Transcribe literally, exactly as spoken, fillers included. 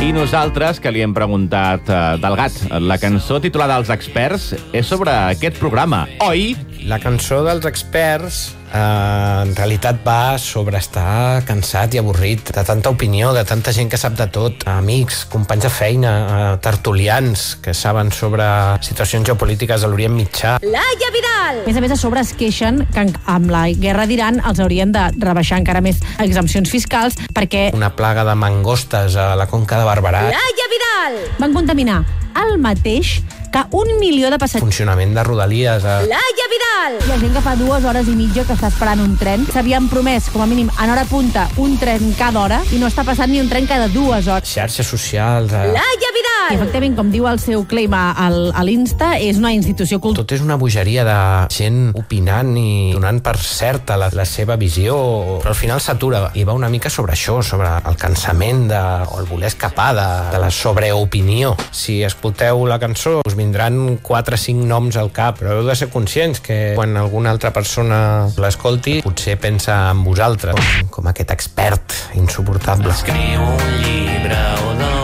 I nosaltres, que li hem preguntat uh, del gat, la cançó titulada Els Experts és sobre aquest programa, oi? La cançó dels experts eh, en realitat va sobre estar cansat i avorrit de tanta opinió, de tanta gent que sap de tot, amics, companys de feina, eh, tertulians que saben sobre situacions geopolítiques de l'Orient Mitjà. Laia Vidal! A més a més, a sobre es queixen que amb la guerra d'Iran els haurien de rebaixar encara més exempcions fiscals perquè Una plaga de mangostes a la conca de Barberà. Laia Vidal! van contaminar el mateix que un milió de passatgers. Funcionament de Rodalies. A... Laia Vidal! Hi ha gent que fa dues hores i mitja que està esperant un tren. S'havien promès, com a mínim, en hora punta, un tren cada hora i no està passant ni un tren cada dues hores. Xarxes socials. A... Laia I, Vidal! efectivament, com diu el seu claim al, a l'Insta, és una institució cultural. Tot és una bogeria de gent opinant i donant per certa la, la seva visió, però al final s'atura. I va una mica sobre això, sobre el cansament de, o el voler escapar de, de la sobreopinió. Si escolteu la cançó, us vindran quatre o cinc noms al cap, però heu de ser conscients que quan alguna altra persona l'escolti, potser pensa en vosaltres, com, com aquest expert insuportable. Escriu un llibre o dos